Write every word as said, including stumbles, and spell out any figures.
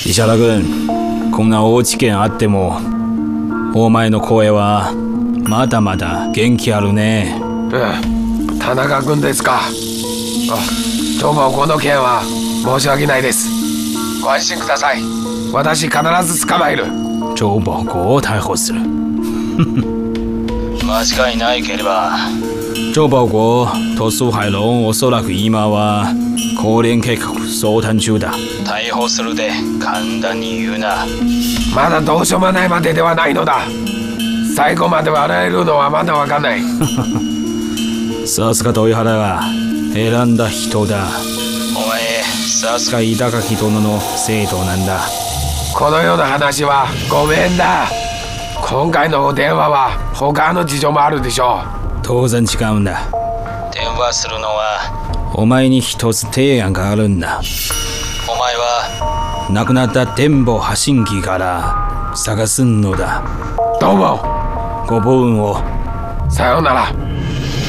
石原君、こんな大事件あってもお前の声はまだまだ元気あるね。 うん、田中君ですか。あ、どうもこの件は申し訳ないです。ご安心ください。私必ず捕まえる。 張宝国を逮捕する。間違いないければ張宝国と蘇海龍、おそらく今は公連計画相談中だ。逮捕するで簡単に言うな。 まだどうしようもないまでではないのだ。最後まで笑えるのはまだわかんない。 さすが豊原が選んだ人だ。お前さすが板垣殿の生徒なんだ。 このような話はごめんだ。今回のお電話は他の事情もあるでしょう。 当然違うんだ。電話するのはお前に一つ提案があるんだ。お前は亡くなった伝保発信機から探すのだ。 どうも。 ご武運を。 さようなら。